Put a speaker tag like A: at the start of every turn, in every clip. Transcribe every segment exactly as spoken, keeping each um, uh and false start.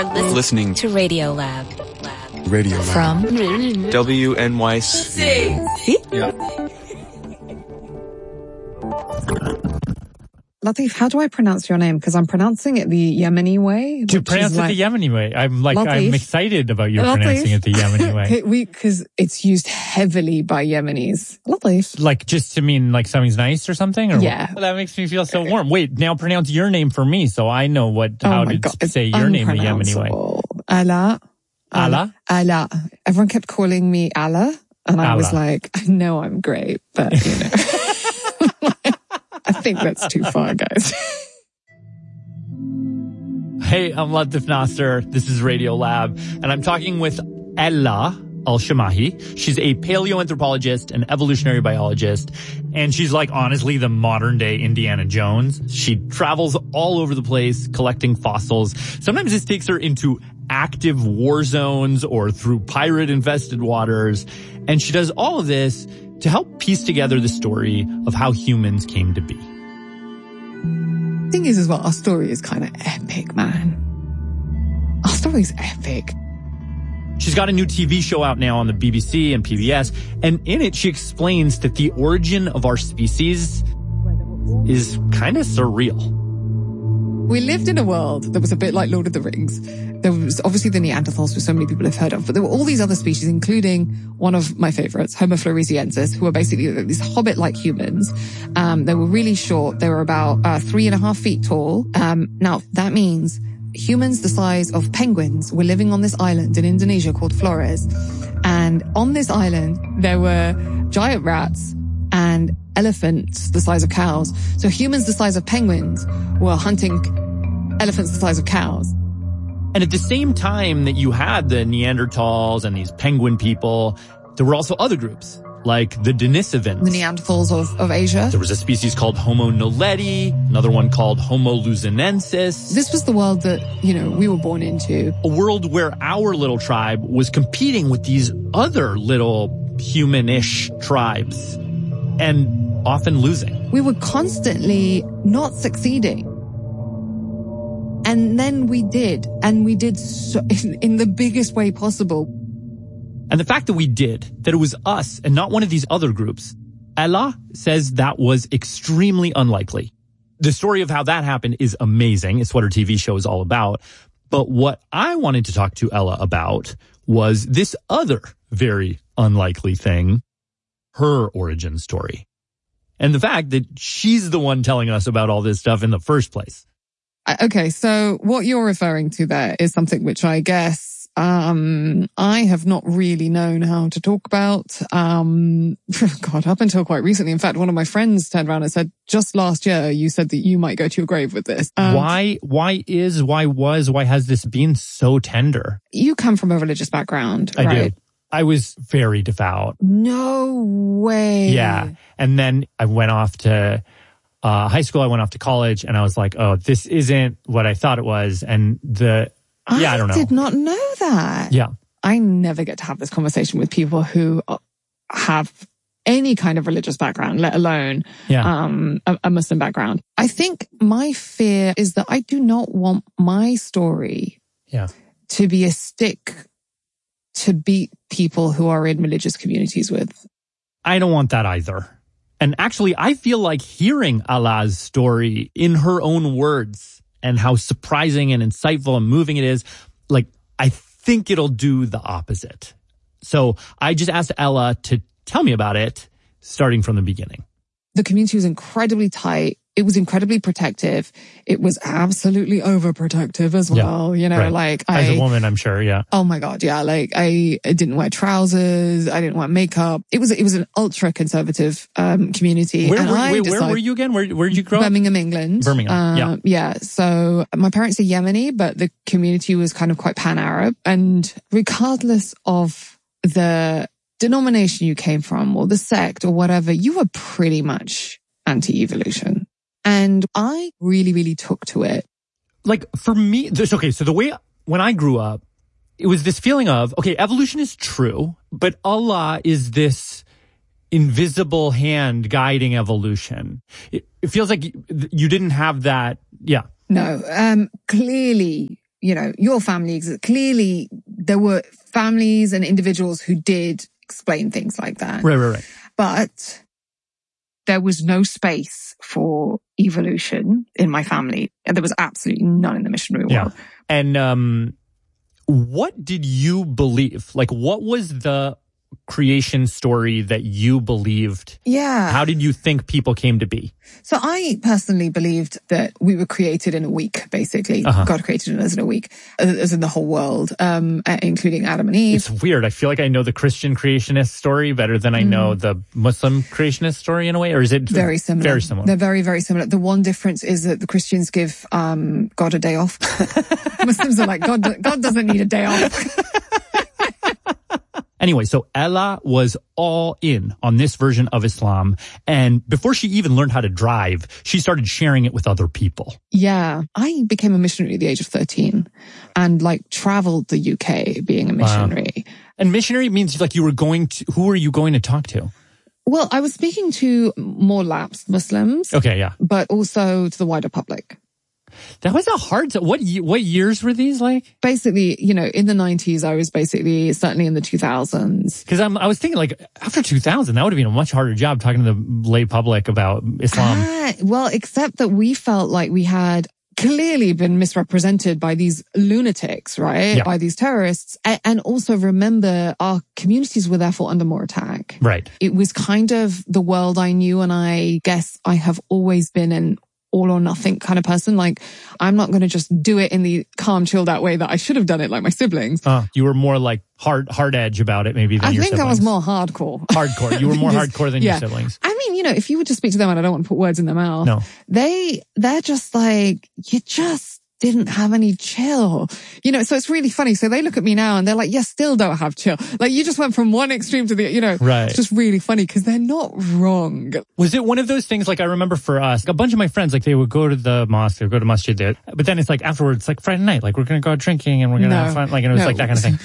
A: You're listening, listening to Radio Lab.
B: Radio Lab.
A: From
B: W N Y C.
A: See?
B: Yeah.
C: Latif, how do I pronounce your name? Because I'm pronouncing it the Yemeni way.
D: To pronounce it like, the Yemeni way. I'm like,
C: Latif.
D: I'm excited about you
C: Latif.
D: pronouncing it the Yemeni way.
C: Because it's used heavily by Yemenis. Latif.
D: Like just to mean like something's nice or something? Or
C: yeah.
D: Well, that makes me feel so warm. Wait, now pronounce your name for me so I know what
C: oh
D: how to
C: God,
D: say your name the Yemeni way.
C: Allah.
D: Allah?
C: Allah. Everyone kept calling me Allah. And I
D: Allah.
C: was like, I know I'm great, but you know. I think that's too far, guys.
D: Hey, I'm Latif Nasser. This is Radio Lab, and I'm talking with Ella Al-Shamahi. She's a paleoanthropologist and evolutionary biologist, and she's like honestly the modern day Indiana Jones. She travels all over the place collecting fossils. Sometimes this takes her into active war zones or through pirate-infested waters, and she does all of this to help piece together the story of how humans came to be.
C: Thing is as well, our story is kind of epic, man. Our story is epic.
D: She's got a new T V show out now on the B B C and P B S, and in it she explains that the origin of our species is kind of surreal.
C: We lived in a world that was a bit like Lord of the Rings. There was obviously the Neanderthals, which so many people have heard of, but there were all these other species, including one of my favorites, Homo floresiensis, who are basically these hobbit-like humans. Um, they were really short. They were about uh, three and a half feet tall. Um, now, that means humans the size of penguins were living on this island in Indonesia called Flores. And on this island, there were giant rats and elephants the size of cows. So humans the size of penguins were hunting elephants the size of cows.
D: And at the same time that you had the Neanderthals and these penguin people, there were also other groups, like the Denisovans.
C: The Neanderthals of, of Asia.
D: There was a species called Homo naledi, another one called Homo luzonensis.
C: This was the world that, you know, we were born into.
D: A world where our little tribe was competing with these other little human-ish tribes, and often losing.
C: We were constantly not succeeding. And then we did, and we did so, in, in the biggest way possible.
D: And the fact that we did, that it was us and not one of these other groups, Ella says that was extremely unlikely. The story of how that happened is amazing. It's what her T V show is all about. But what I wanted to talk to Ella about was this other very unlikely thing, her origin story. And the fact that she's the one telling us about all this stuff in the first place.
C: Okay, so what you're referring to there is something which I guess um I have not really known how to talk about. Um God, up until quite recently. In fact, one of my friends turned around and said, just last year, you said that you might go to your grave with this. Um,
D: why, why is, why was, why has this been so tender?
C: You come from a religious background,
D: I
C: right?
D: do. I was very devout.
C: No way.
D: Yeah. And then I went off to uh high school, I went off to college, and I was like, oh, this isn't what I thought it was. And the, yeah, I, I don't know.
C: I did not know that.
D: Yeah.
C: I never get to have this conversation with people who have any kind of religious background, let alone
D: yeah.
C: um a, a Muslim background. I think my fear is that I do not want my story
D: yeah.
C: to be a stick to beat people who are in religious communities with.
D: I don't want that either. And actually, I feel like hearing Allah's story in her own words and how surprising and insightful and moving it is, like, I think it'll do the opposite. So I just asked Ella to tell me about it, starting from the beginning.
C: The community was incredibly tight. It was incredibly protective. It was absolutely overprotective as well. Yeah, you know,
D: right.
C: like
D: as
C: I,
D: a woman, I'm sure. Yeah.
C: Oh my God. Yeah. Like I, I didn't wear trousers. I didn't wear makeup. It was, it was an ultra conservative, um, community.
D: Where,
C: and
D: were,
C: I
D: wait,
C: decided,
D: where were you again? Where, where did you grow
C: Birmingham,
D: up?
C: England.
D: Birmingham.
C: Uh,
D: yeah.
C: Yeah. So my parents are Yemeni, but the community was kind of quite pan-Arab. And regardless of the denomination you came from or the sect or whatever, you were pretty much anti-evolution. And I really, really took to it.
D: Like for me, this, okay, so the way, when I grew up, it was this feeling of, okay, evolution is true, but Allah is this invisible hand guiding evolution. It, it feels like you, you didn't have that. Yeah.
C: No, um, clearly you know, your family exists. Clearly, there were families and individuals who did explain things like that.
D: Right, right, right.
C: But there was no space for evolution in my family. And there was absolutely none in the missionary world.
D: Yeah. And um, what did you believe? Like, what was the creation story that you believed?
C: Yeah.
D: How did you think people came to be?
C: So I personally believed that we were created in a week, basically.
D: Uh-huh.
C: God created us in a week, as in the whole world, um, including Adam and Eve.
D: It's weird. I feel like I know the Christian creationist story better than I know the Muslim creationist story in a way, or is it
C: very similar?
D: Very similar.
C: They're very, very similar. The one difference is that the Christians give um, God a day off. Muslims are like, God, God doesn't need a day off.
D: Anyway, so Ella was all in on this version of Islam. And before she even learned how to drive, she started sharing it with other people.
C: Yeah. I became a missionary at the age of thirteen and like traveled the U K being a missionary.
D: Wow. And missionary means like you were going to, who were you going to talk to?
C: Well, I was speaking to more lapsed Muslims.
D: Okay, yeah.
C: But also to the wider public.
D: That was a hard, what what years were these like?
C: Basically, you know, in the nineties, I was basically, certainly in the two thousands.
D: Because I was thinking like after two thousand, that would have been a much harder job talking to the lay public about Islam.
C: Ah, well, except that we felt like we had clearly been misrepresented by these lunatics, right?
D: Yeah.
C: By these terrorists. And also remember, our communities were therefore under more attack.
D: Right.
C: It was kind of the world I knew, and I guess I have always been an all or nothing kind of person. Like, I'm not going to just do it in the calm, chilled out way that I should have done it like my siblings.
D: Uh, you were more like hard, hard edge about it maybe than
C: I
D: your
C: think
D: siblings.
C: I was more hardcore.
D: Hardcore. You were more
C: Yes.
D: hardcore than
C: Yeah.
D: your siblings.
C: I mean, you know, if you were to speak to them, and I don't want to put words in their mouth,
D: No.
C: they, they're just like, you just didn't have any chill. You know, so it's really funny. So they look at me now and they're like, you still don't have chill. Like, you just went from one extreme to the, you know,
D: Right.
C: It's just really funny because they're not wrong.
D: Was it one of those things, like I remember for us, a bunch of my friends, like they would go to the mosque, they would go to masjid there, but then it's like afterwards, like Friday night, like we're going to go out drinking and we're going to
C: No.
D: have fun, like, and it was
C: No.
D: like that kind of thing.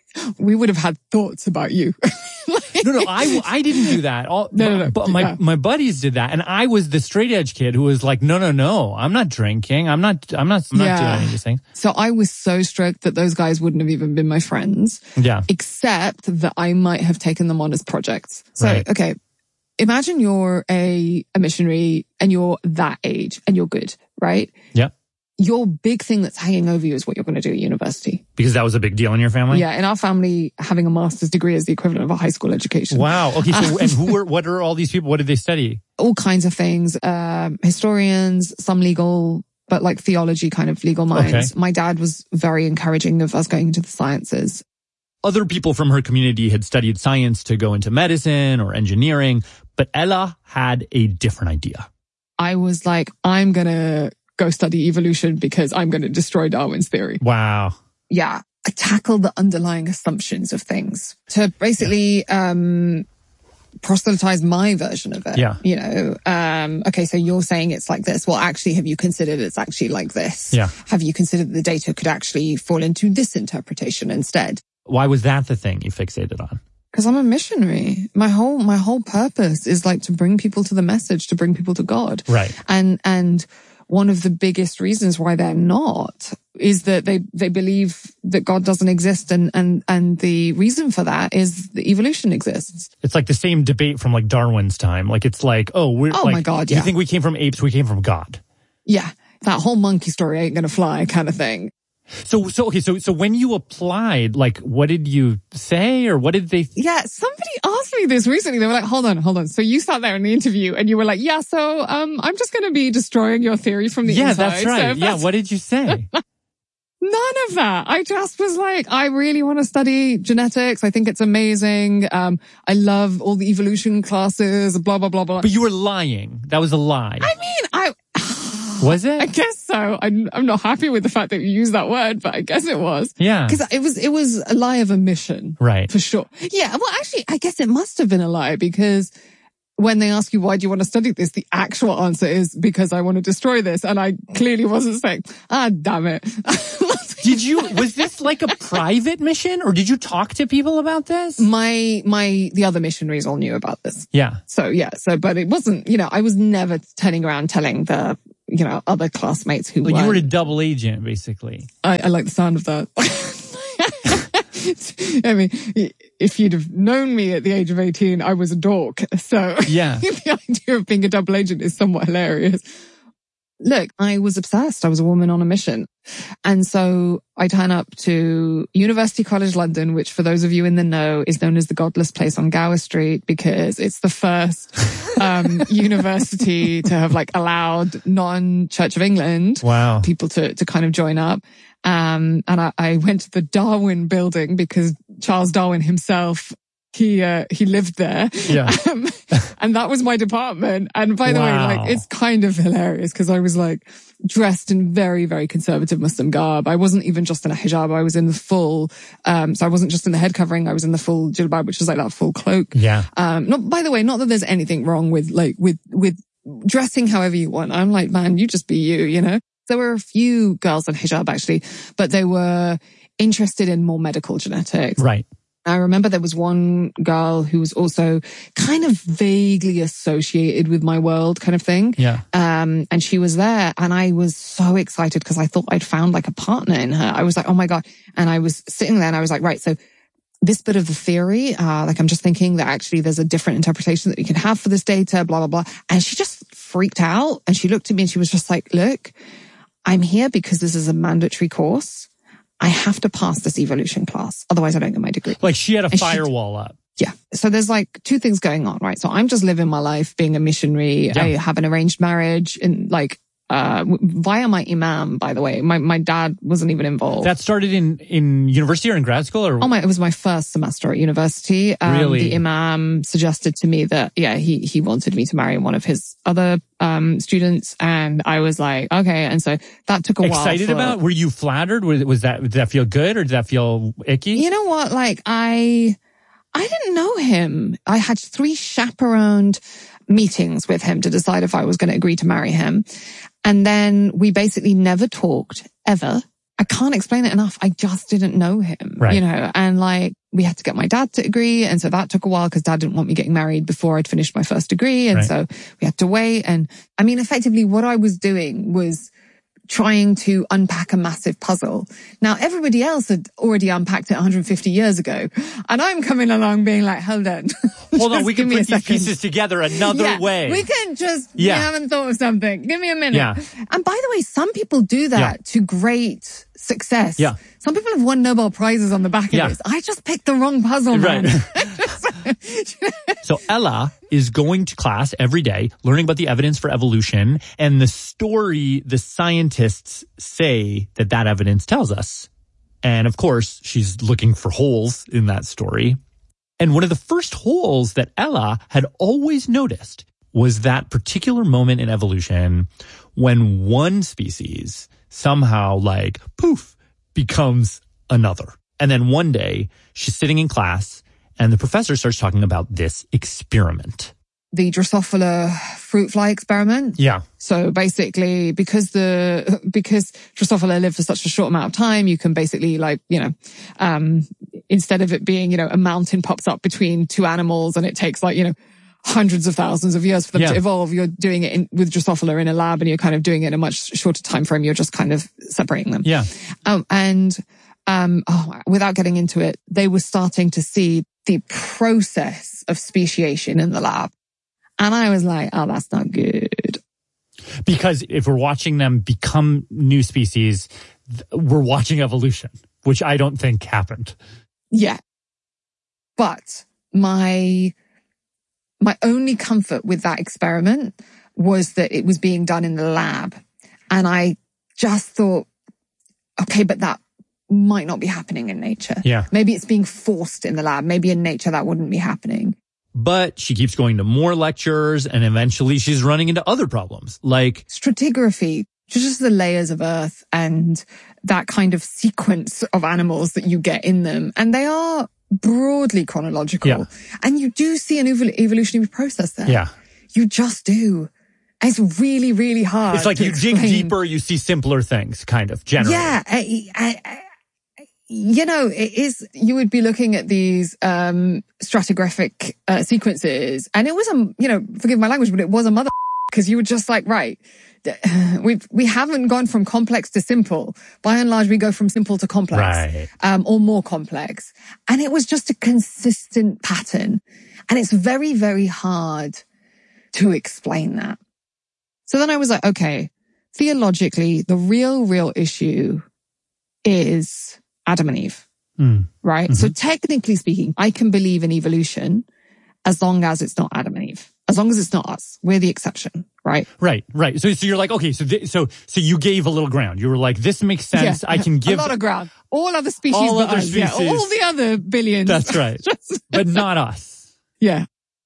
C: We would have had thoughts about you.
D: No, no, I, I didn't do that. All,
C: No, no, no.
D: But my,
C: Yeah.
D: my buddies did that. And I was the straight edge kid who was like, no, no, no, I'm not drinking. I'm not, I'm not, I'm not
C: Yeah.
D: doing any of these things.
C: So I was so strict that those guys wouldn't have even been my friends.
D: Yeah.
C: Except that I might have taken them on as projects. So,
D: Right.
C: okay, imagine you're a, a missionary and you're that age and you're good, right?
D: Yeah.
C: Your big thing that's hanging over you is what you're going to do at university.
D: Because that was a big deal in your family?
C: Yeah, in our family, having a master's degree is the equivalent of a high school education.
D: Wow. Okay. So, and who were, what are all these people? What did they study?
C: All kinds of things, um, historians, some legal, but like theology kind of legal minds.
D: Okay.
C: My dad was very encouraging of us going into the sciences.
D: Other people from her community had studied science to go into medicine or engineering, but Ella had a different idea.
C: I was like, I'm going to go study evolution because I'm going to destroy Darwin's theory.
D: Wow.
C: Yeah. I tackled the underlying assumptions of things to basically, um, proselytize my version of it.
D: Yeah.
C: You know, um, okay, so you're saying it's like this. Well, actually, have you considered it's actually like this?
D: Yeah.
C: Have you considered the data could actually fall into this interpretation instead?
D: Why was that the thing you fixated on?
C: Because I'm a missionary. My whole, my whole purpose is like to bring people to the message, to bring people to God.
D: Right.
C: And, and one of the biggest reasons why they're not is that they, they believe that God doesn't exist. And, and, and the reason for that is that evolution exists.
D: It's like the same debate from like Darwin's time. Like it's like, oh, we're
C: Oh
D: like,
C: my God,
D: you
C: yeah.
D: think we came from apes? We came from God.
C: Yeah. That whole monkey story ain't gonna fly kind of thing.
D: So, so, okay. So, so when you applied, like, what did you say or what did they?
C: Yeah, somebody asked me this recently. They were like, hold on, hold on. So you sat there in the interview and you were like, yeah, so, um, I'm just going to be destroying your theory from the
D: Yeah,
C: inside.
D: that's right.
C: So
D: Yeah.
C: that's-
D: What did you say?
C: None of that. I just was like, I really want to study genetics. I think it's amazing. Um, I love all the evolution classes, blah, blah, blah, blah.
D: But you were lying. That was a lie.
C: I mean, I,
D: Was it?
C: I guess so. I'm, I'm not happy with the fact that you used that word, but I guess it was.
D: Yeah.
C: Because it was, it was a lie of omission.
D: Right.
C: For sure. Yeah. Well, actually, I guess it must have been a lie because when they ask you, why do you want to study this? The actual answer is because I want to destroy this. And I clearly wasn't saying, ah, damn it.
D: Did you, was this like a private mission or did you talk to people about this?
C: my, my, the other missionaries all knew about this.
D: Yeah.
C: So yeah. So, but it wasn't, you know, I was never turning around telling the, you know, other classmates who
D: Like
C: were.
D: you were a double agent, basically.
C: I, I like the sound of that. I mean, if you'd have known me at the age of eighteen, I was a dork. So
D: yeah.
C: the idea of being a double agent is somewhat hilarious. Look, I was obsessed. I was a woman on a mission. And so I turn up to University College London, which for those of you in the know is known as the Godless Place on Gower Street, because it's the first um university to have like allowed non-Church of England
D: wow.
C: people to, to kind of join up. Um, and I, I went to the Darwin building because Charles Darwin himself, he, uh, he lived there.
D: Yeah.
C: Um, and that was my department. And by the
D: wow.
C: way, like, it's kind of hilarious because I was like dressed in very, very conservative Muslim garb. I wasn't even just in a hijab. I was in the full, um, so I wasn't just in the head covering. I was in the full jilbab, which is like that full cloak.
D: Yeah.
C: Um, not, by the way, not that there's anything wrong with like, with, with dressing however you want. I'm like, man, you just be you, you know? There were a few girls in hijab actually, but they were interested in more medical genetics.
D: Right.
C: I remember there was one girl who was also kind of vaguely associated with my world kind of thing.
D: Yeah.
C: Um, and she was there and I was so excited because I thought I'd found like a partner in her. I was like, oh my God. And I was sitting there and I was like, right, so this bit of the theory, uh, like I'm just thinking that actually there's a different interpretation that we can have for this data, blah, blah, blah. And she just freaked out and she looked at me and she was just like, look, I'm here because this is a mandatory course. I have to pass this evolution class. Otherwise I don't get my degree.
D: Like she had a
C: and
D: firewall she, up.
C: Yeah. So there's like two things going on, right? So I'm just living my life being a missionary. Yeah. I have an arranged marriage in like, uh, via my imam, by the way. My, my dad wasn't even involved.
D: That started in, in university or in grad school or?
C: Oh my, it was my first semester at university. Um,
D: really?
C: The imam suggested to me that, yeah, he, he wanted me to marry one of his other, um, students. And I was like, okay. And so that took a
D: Excited
C: while.
D: Excited about? Were you flattered? Was, was that, did that feel good or did that feel icky?
C: You know what? Like I, I didn't know him. I had three chaperoned meetings with him to decide if I was going to agree to marry him. And then we basically never talked ever. I can't explain it enough. I just didn't know him,
D: right.
C: you know, and like we had to get my dad to agree. And so that took a while because dad didn't want me getting married before I'd finished my first degree. And right. so we had to wait. And I mean, effectively what I was doing was trying to unpack a massive puzzle. Now, everybody else had already unpacked it one hundred fifty years ago. And I'm coming along being like, hold on.
D: Hold on, we can put these pieces together another
C: yeah,
D: way.
C: We can just,
D: yeah.
C: we haven't thought of something. Give me a minute.
D: Yeah.
C: And by the way, some people do that
D: yeah.
C: to great success.
D: Yeah.
C: Some people have won Nobel Prizes on the back of
D: yeah.
C: this. I just picked the wrong puzzle, man.
D: Right. So Ella is going to class every day, learning about the evidence for evolution and the story the scientists say that that evidence tells us. And of course, she's looking for holes in that story. And one of the first holes that Ella had always noticed was that particular moment in evolution when one species somehow like poof becomes another. And then one day she's sitting in class and the professor starts talking about this experiment.
C: The Drosophila fruit fly experiment.
D: Yeah.
C: So basically, because the, because Drosophila live for such a short amount of time, you can basically like, you know, um, instead of it being, you know, a mountain pops up between two animals and it takes like, you know, hundreds of thousands of years for them
D: yeah.
C: to evolve. You're doing it in, with Drosophila in a lab and you're kind of doing it in a much shorter time frame. You're just kind of separating them.
D: Yeah.
C: Um, and, um, oh, without getting into it, they were starting to see the process of speciation in the lab. And I was like, oh, that's not good.
D: Because if we're watching them become new species, we're watching evolution, which I don't think happened.
C: Yeah. But my, my only comfort with that experiment was that it was being done in the lab. And I just thought, okay, but that might not be happening in nature.
D: Yeah.
C: Maybe it's being forced in the lab. Maybe in nature that wouldn't be happening.
D: But she keeps going to more lectures and eventually she's running into other problems like
C: stratigraphy, just the layers of Earth and that kind of sequence of animals that you get in them. And they are broadly chronological.
D: Yeah.
C: And you do see an evol- evolutionary process there.
D: Yeah.
C: You just do. It's really, really hard.
D: It's like
C: to
D: you
C: explain.
D: dig deeper, you see simpler things, kind of, generally.
C: Yeah. I, I, I, you know, it is, you would be looking at these, um, stratigraphic, uh, sequences and it was a, you know, forgive my language, but it was a mother because you were just like, right, we've, we haven't gone from complex to simple. By and large, we go from simple to complex,
D: right.
C: um, or more complex. And it was just a consistent pattern. And it's very, very hard to explain that. So then I was like, okay, theologically, the real, real issue is Adam and Eve,
D: mm.
C: right?
D: Mm-hmm.
C: So technically speaking, I can believe in evolution as long as it's not Adam and Eve, as long as it's not us. We're the exception, right?
D: Right, right. So, so you're like, okay, so, th- so, so you gave a little ground. You were like, this makes sense.
C: Yeah,
D: I can give
C: a lot of ground. All other species,
D: all
C: but
D: other
C: us.
D: species.
C: Yeah, all the other billions.
D: That's right.
C: Just,
D: but not us.
C: Yeah.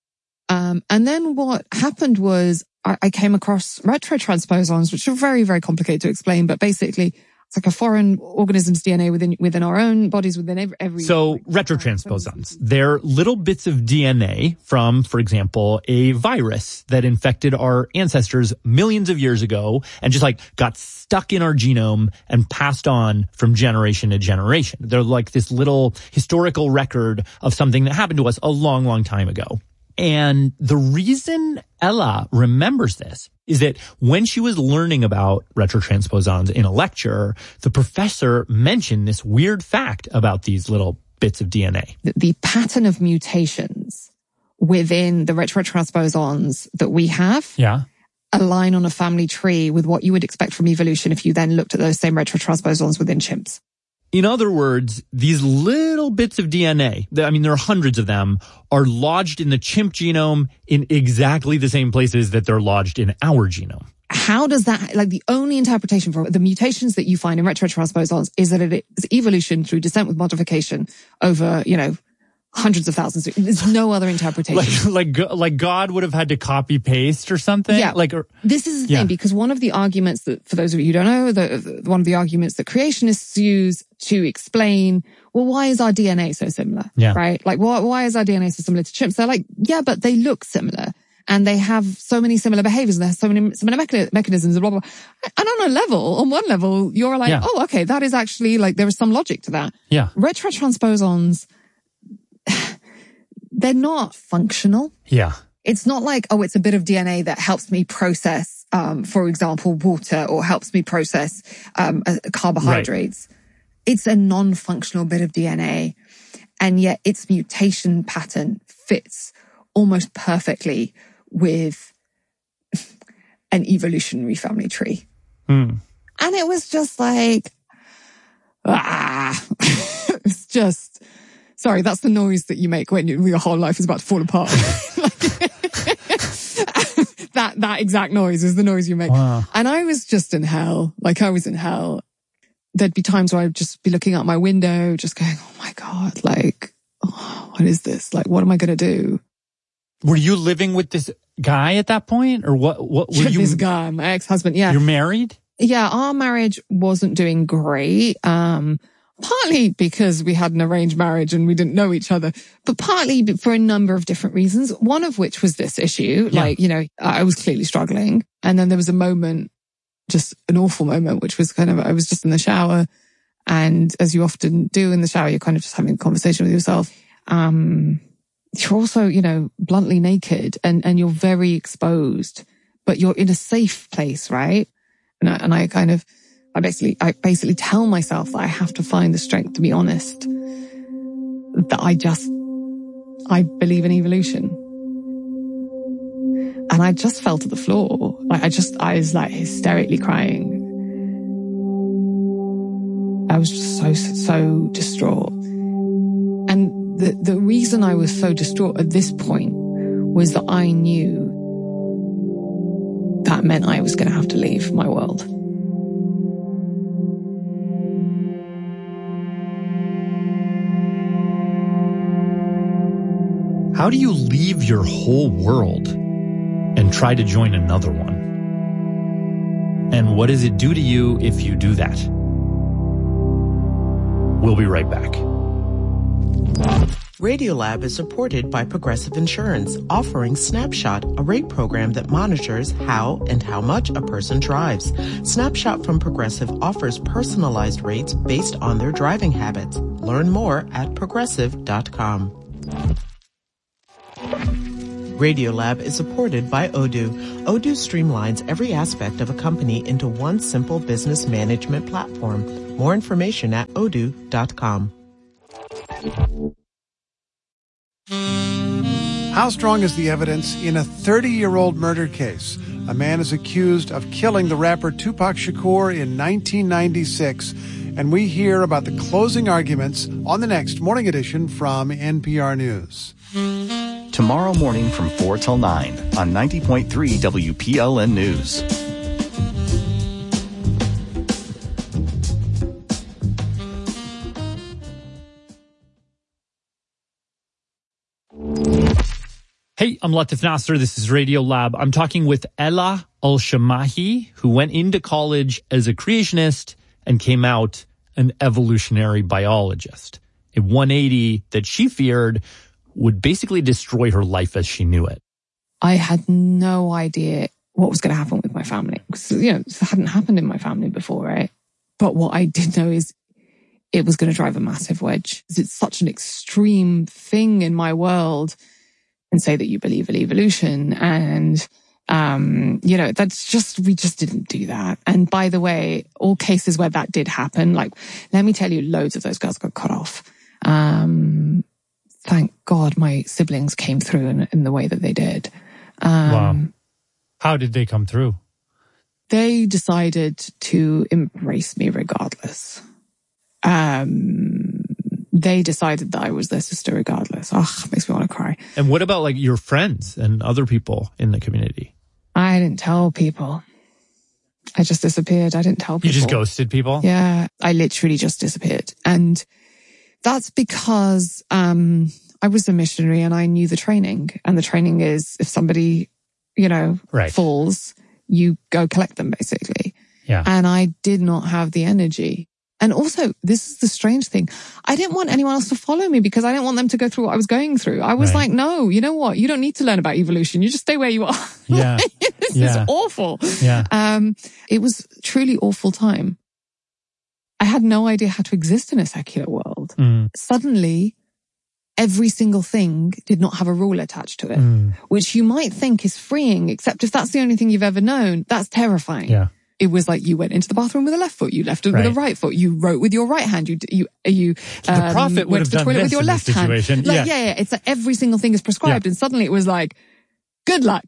C: Um, and then what happened was I, I came across retrotransposons, which are very, very complicated to explain, but basically it's like a foreign organism's D N A within within our own bodies, within every... every
D: so
C: like,
D: retrotransposons, they're little bits of D N A from, for example, a virus that infected our ancestors millions of years ago and just like got stuck in our genome and passed on from generation to generation. They're like this little historical record of something that happened to us a long, long time ago. And the reason Ella remembers this is that when she was learning about retrotransposons in a lecture, the professor mentioned this weird fact about these little bits of D N A.
C: The, the pattern of mutations within the retrotransposons that we have
D: yeah.
C: align on a family tree with what you would expect from evolution if you then looked at those same retrotransposons within chimps.
D: In other words, these little bits of D N A, I mean, there are hundreds of them, are lodged in the chimp genome in exactly the same places that they're lodged in our genome.
C: How does that, like the only interpretation for the mutations that you find in retrotransposons is that it is evolution through descent with modification over, you know, hundreds of thousands. There's no other interpretation.
D: Like, like, like God would have had to copy paste or something?
C: Yeah.
D: Like, or,
C: this is the
D: yeah.
C: thing, because one of the arguments that, for those of you who don't know, the, the, one of the arguments that creationists use to explain, well, why is our D N A so similar?
D: Yeah.
C: Right? Like, why, why is our D N A so similar to chimps? They're like, yeah, but they look similar. And they have so many similar behaviors and they have so many similar mecha- mechanisms and blah, blah, blah. And on a level, on one level, you're like,
D: yeah.
C: oh, okay, that is actually like, there is some logic to that.
D: Yeah.
C: Retrotransposons, they're not functional.
D: Yeah.
C: It's not like, oh, it's a bit of D N A that helps me process, um, for example, water or helps me process, um, uh, carbohydrates. Right. It's a non-functional bit of D N A. And yet its mutation pattern fits almost perfectly with an evolutionary family tree.
D: Mm.
C: And it was just like, ah, it's just, sorry, that's the noise that you make when you, your whole life is about to fall apart. that, that exact noise is the noise you make.
D: Wow.
C: And I was just in hell. Like I was in hell. There'd be times where I'd just be looking out my window, just going, oh my God, like, oh, what is this? Like, what am I going to do?
D: Were you living with this guy at that point? Or what, what were you?
C: This guy, my ex-husband, yeah.
D: You're married?
C: Yeah, our marriage wasn't doing great. Um, partly because we had an arranged marriage and we didn't know each other, but partly for a number of different reasons. One of which was this issue.
D: Yeah.
C: Like, you know, I was clearly struggling. And then there was a moment, just an awful moment, which was kind of, I was just in the shower. And as you often do in the shower, you're kind of just having a conversation with yourself. Um, you're also, you know, bluntly naked and, and you're very exposed, but you're in a safe place, right? And I, and I kind of, I basically, I basically tell myself that I have to find the strength to be honest, that I just, I believe in evolution. And I just fell to the floor. Like I just, I was like hysterically crying. I was just so, so distraught. And the, the reason I was so distraught at this point was that I knew that meant I was going to have to leave my world.
D: How do you leave your whole world and try to join another one? And what does it do to you if you do that? We'll be right back.
E: Radiolab is supported by Progressive Insurance, offering Snapshot, a rate program that monitors how and how much a person drives. Snapshot from Progressive offers personalized rates based on their driving habits. Learn more at progressive dot com. Radiolab is supported by Odoo. Odoo streamlines every aspect of a company into one simple business management platform. More information at odoo dot com.
F: How strong is the evidence in a thirty-year-old murder case? A man is accused of killing the rapper Tupac Shakur in nineteen ninety-six, and we hear about the closing arguments on the next Morning Edition from N P R News.
G: Tomorrow morning from four till nine on ninety point three W P L N News.
D: Hey, I'm Latif Nasser. This is Radio Lab. I'm talking with Ella Al-Shamahi, who went into college as a creationist and came out an evolutionary biologist. A one eighty that she feared would basically destroy her life as she knew it.
C: I had no idea what was going to happen with my family. Because, you know, it hadn't happened in my family before, right? But what I did know is it was going to drive a massive wedge. It's such an extreme thing in my world. And say that you believe in evolution. And, um, you know, that's just, we just didn't do that. And by the way, all cases where that did happen, like, let me tell you, loads of those girls got cut off. Um, thank God my siblings came through in, in the way that they did. Um,
D: wow. How did they come through?
C: They decided to embrace me regardless. Um, They decided that I was their sister regardless. Oh, makes me want to cry.
D: And what about like your friends and other people in the community?
C: I didn't tell people. I just disappeared. I didn't tell people.
D: You just ghosted people?
C: Yeah, I literally just disappeared. And that's because um, I was a missionary and I knew the training. And the training is if somebody, you know,
D: right.
C: falls, you go collect them basically.
D: Yeah.
C: And I did not have the energy. And also, this is the strange thing. I didn't want anyone else to follow me because I didn't want them to go through what I was going through. I was
D: right.
C: like, no, you know what? You don't need to learn about evolution. You just stay where you are.
D: Yeah.
C: This
D: yeah.
C: is awful.
D: Yeah.
C: Um, it was truly awful time. I had no idea how to exist in a secular world.
D: Mm.
C: Suddenly, every single thing did not have a rule attached to it,
D: mm.
C: which you might think is freeing, except if that's the only thing you've ever known, that's terrifying.
D: Yeah.
C: It was like you went into the bathroom with a left foot, you left it
D: right.
C: with a right foot, you wrote with your right hand, you you you um,
D: the prophet would
C: went
D: have
C: to the
D: done
C: toilet
D: this
C: with your
D: in
C: left
D: this
C: hand.
D: situation.
C: Like,
D: yeah.
C: yeah, yeah, it's like every single thing is prescribed,
D: yeah.
C: and suddenly it was like, good luck.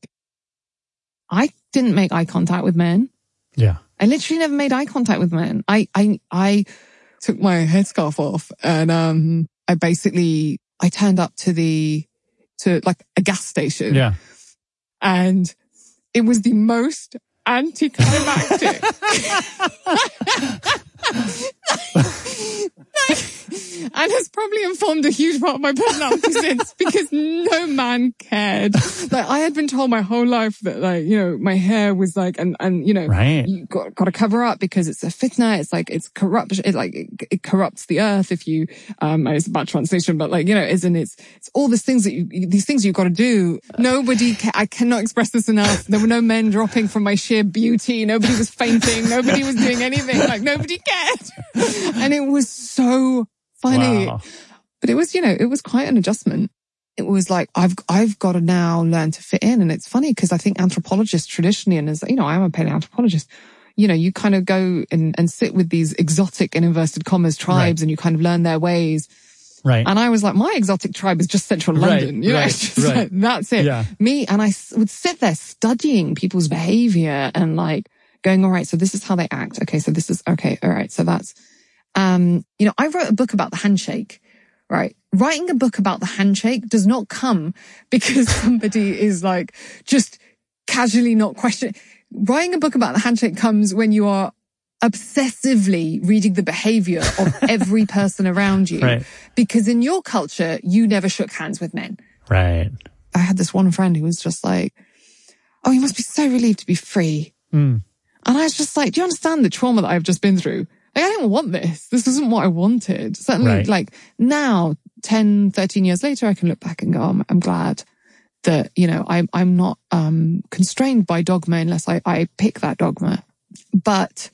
C: I didn't make eye contact with men.
D: Yeah,
C: I literally never made eye contact with men. I I I took my headscarf off and um I basically I turned up to the to like a gas station.
D: Yeah,
C: and it was the most anticlimactic. And has probably informed a huge part of my personality since, because no man cared. Like, I had been told my whole life that, like, you know, my hair was like, and, and, you know,
D: right.
C: you got, got to cover up because it's a fitna. It's like, it's corrupt. It like, it, it corrupts the earth if you, um, it's a bad translation, but like, you know, isn't it's, it's all these things that you, these things you've got to do. Nobody, ca- I cannot express this enough. There were no men dropping from my sheer beauty. Nobody was fainting. Nobody was doing anything. Like, nobody cared. And it was so funny.
D: Wow.
C: But it was, you know, it was quite an adjustment. It was like, I've, I've got to now learn to fit in. And it's funny because I think anthropologists traditionally, and as, you know, I'm a paleoanthropologist, you know, you kind of go and, and sit with these exotic, in inverted commas, tribes, right. and you kind of learn their ways.
D: Right.
C: And I was like, my exotic tribe is just central London.
D: Right,
C: you know,
D: right,
C: it's just
D: right.
C: like, that's it.
D: Yeah.
C: Me, and I would sit there studying people's behavior and like going, all right, so this is how they act. Okay. So this is, okay. All right. So that's, Um, you know, I wrote a book about the handshake, right? Writing a book about the handshake does not come because somebody is like just casually not questioning. Writing a book about the handshake comes when you are obsessively reading the behavior of every person around you.
D: Right.
C: Because in your culture, you never shook hands with men.
D: Right.
C: I had this one friend who was just like, oh, you must be so relieved to be free.
D: Mm.
C: And I was just like, do you understand the trauma that I've just been through? Like, I didn't want this. This isn't what I wanted. Certainly,
D: right.
C: like now, ten, thirteen years later, I can look back and go, I'm, I'm glad that, you know, I'm, I'm not, um, constrained by dogma unless I, I pick that dogma. But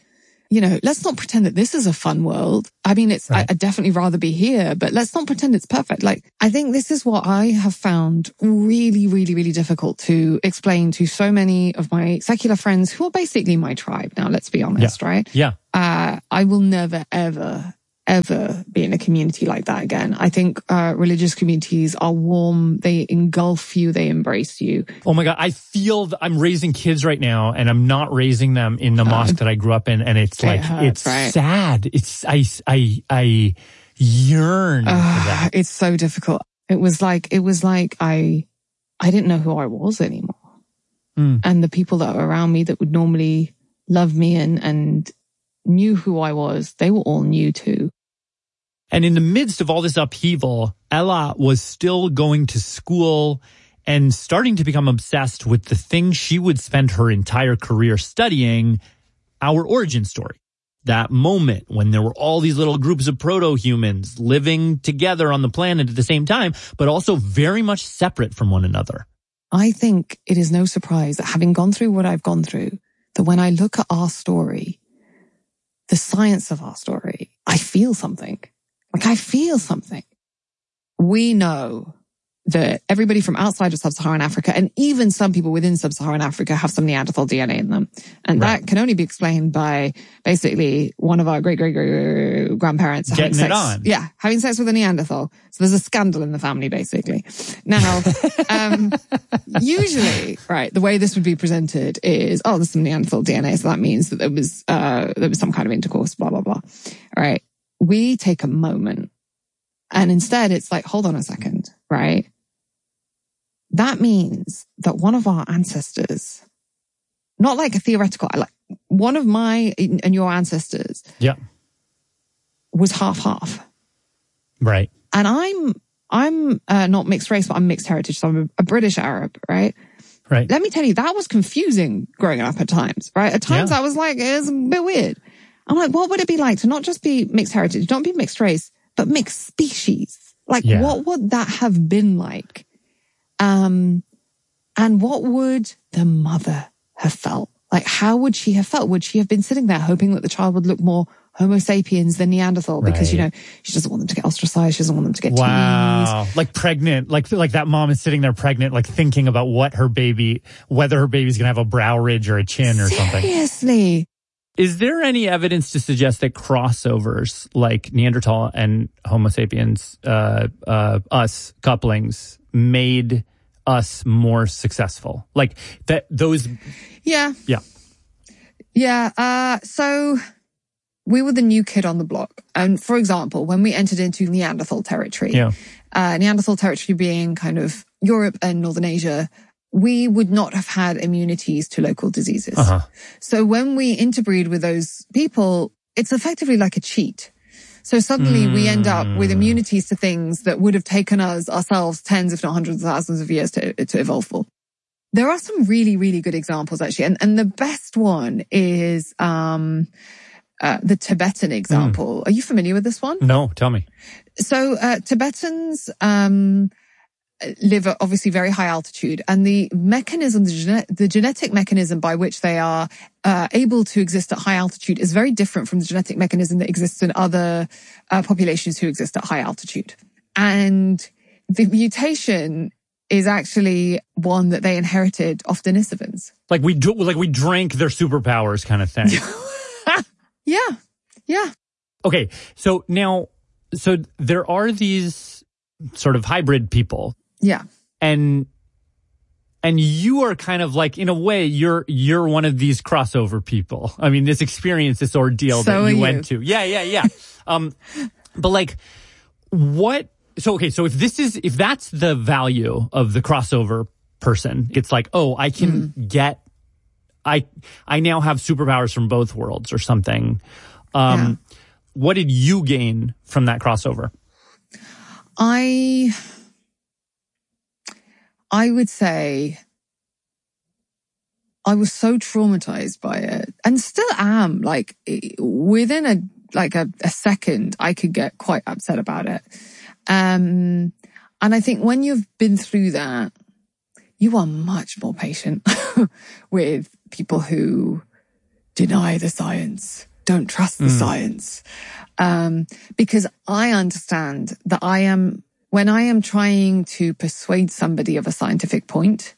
C: you know, let's not pretend that this is a fun world. I mean, it's, right. I, I'd definitely rather be here, but let's not pretend it's perfect. Like, I think this is what I have found really, really, really difficult to explain to so many of my secular friends who are basically my tribe. Now, let's be honest,
D: yeah.
C: right?
D: Yeah.
C: Uh, I will never, ever, ever be in a community like that again. I think uh, religious communities are warm. They engulf you. They embrace you.
D: Oh my God. I feel th- I'm raising kids right now and I'm not raising them in the uh, mosque that I grew up in. And it's like, it hurts, it's right? sad. It's, I, I, I yearn uh, for that.
C: It's so difficult. It was like, it was like I, I didn't know who I was anymore. Mm. And the people that were around me that would normally love me and, and knew who I was, they were all new too.
D: And in the midst of all this upheaval, Ella was still going to school and starting to become obsessed with the thing she would spend her entire career studying, our origin story. That moment when there were all these little groups of proto-humans living together on the planet at the same time, but also very much separate from one another.
C: I think it is no surprise that having gone through what I've gone through, that when I look at our story, the science of our story, I feel something. Like I feel something. We know that everybody from outside of sub-Saharan Africa and even some people within sub-Saharan Africa have some Neanderthal D N A in them. And right. that can only be explained by basically one of our great-great-great-grandparents having
D: Getting
C: sex.
D: it on.
C: Yeah, having sex with a Neanderthal. So there's a scandal in the family, basically. Now, um, usually, right, the way this would be presented is, oh, there's some Neanderthal D N A, so that means that there was, uh, there was some kind of intercourse, blah, blah, blah. All right. We take a moment and instead it's like, hold on a second, right? That means that one of our ancestors, not like a theoretical, like one of my and your ancestors
D: yeah.
C: was half-half.
D: Right.
C: And I'm, I'm uh, not mixed race, but I'm mixed heritage. So I'm a, a British Arab, right?
D: Right.
C: Let me tell you, that was confusing growing up at times, right? At times yeah. I was like, it was a bit weird. I'm like, what would it be like to not just be mixed heritage, not be mixed race, but mixed species? Like, yeah. what would that have been like? Um, and what would the mother have felt? Like, how would she have felt? Would she have been sitting there hoping that the child would look more Homo sapiens than Neanderthal? Right. Because, you know, she doesn't want them to get ostracized. She doesn't want them to get
D: wow.
C: teased.
D: Like pregnant, like, like that mom is sitting there pregnant, like thinking about what her baby, whether her baby's going to have a brow ridge or a chin or something.
C: Seriously.
D: Is there any evidence to suggest that crossovers like Neanderthal and Homo sapiens, uh, uh, us couplings made us more successful? Like that, those.
C: Yeah.
D: Yeah.
C: Yeah. Uh, so we were the new kid on the block. And for example, when we entered into Neanderthal territory,
D: yeah.
C: uh, Neanderthal territory being kind of Europe and Northern Asia, we would not have had immunities to local diseases. Uh-huh. So when we interbreed with those people, it's effectively like a cheat. So suddenly mm. we end up with immunities to things that would have taken us ourselves tens, if not hundreds of thousands of years to, to evolve for. There are some really, really good examples actually. And, and the best one is, um, uh, the Tibetan example. Mm. Are you familiar with this one?
D: No, tell me.
C: So, uh, Tibetans, um, live at obviously very high altitude, and the mechanism, the, gene- the genetic mechanism by which they are uh, able to exist at high altitude is very different from the genetic mechanism that exists in other uh, populations who exist at high altitude. And the mutation is actually one that they inherited off Denisovans.
D: Like we do, like we drank their superpowers kind of thing.
C: yeah. Yeah.
D: Okay. So now, so there are these sort of hybrid people.
C: Yeah.
D: And, and you are kind of like, in a way, you're, you're one of these crossover people. I mean, this experience, this ordeal
C: so
D: that you,
C: you
D: went to. Yeah, yeah, yeah. um, but like, what, so, okay, so if this is, if that's the value of the crossover person, it's like, oh, I can mm. get, I, I now have superpowers from both worlds or something. Um, yeah. What did you gain from that crossover?
C: I, I would say I was so traumatized by it and still am. Like within a, like a, a second, I could get quite upset about it. Um, and I think when you've been through that, you are much more patient with people who deny the science, don't trust the mm. science. Um, because I understand that I am, when I am trying to persuade somebody of a scientific point,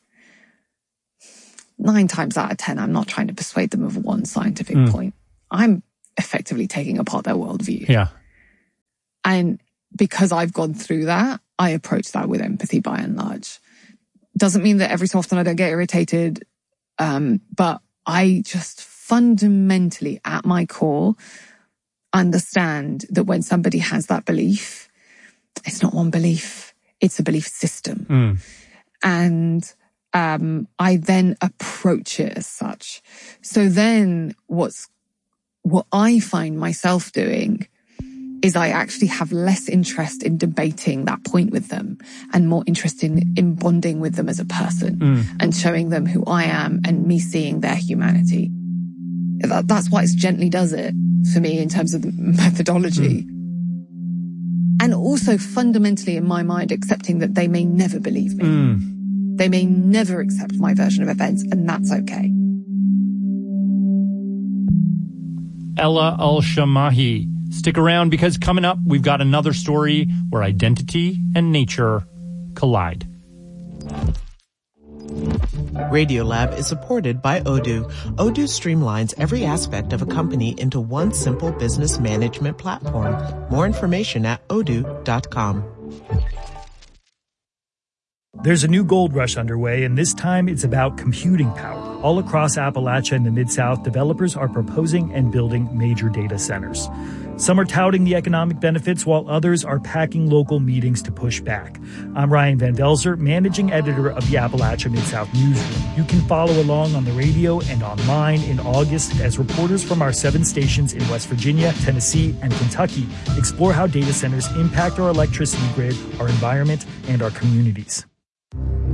C: nine times out of ten, I'm not trying to persuade them of one scientific mm. point. I'm effectively taking apart their worldview.
D: Yeah.
C: And because I've gone through that, I approach that with empathy by and large. Doesn't mean that every so often I don't get irritated, um, but I just fundamentally, at my core, understand that when somebody has that belief, it's not one belief, it's a belief system.
D: Mm.
C: And um, I then approach it as such. So then what's what I find myself doing is I actually have less interest in debating that point with them and more interest in, in bonding with them as a person
D: mm.
C: and showing them who I am and me seeing their humanity. That, that's why it gently does it for me in terms of the methodology. Mm. And also fundamentally in my mind, accepting that they may never believe me.
D: Mm.
C: They may never accept my version of events, and that's okay.
D: Ella Al-Shamahi. Stick around because coming up, we've got another story where identity and nature collide.
E: Radiolab is supported by Odoo. Odoo streamlines every aspect of a company into one simple business management platform. More information at odoo dot com.
H: There's a new gold rush underway, and this time it's about computing power. All across Appalachia and the Mid-South, developers are proposing and building major data centers. Some are touting the economic benefits, while others are packing local meetings to push back. I'm Ryan Van Velzer, managing editor of the Appalachia Mid-South newsroom. You can follow along on the radio and online in August as reporters from our seven stations in West Virginia, Tennessee, and Kentucky explore how data centers impact our electricity grid, our environment, and our communities.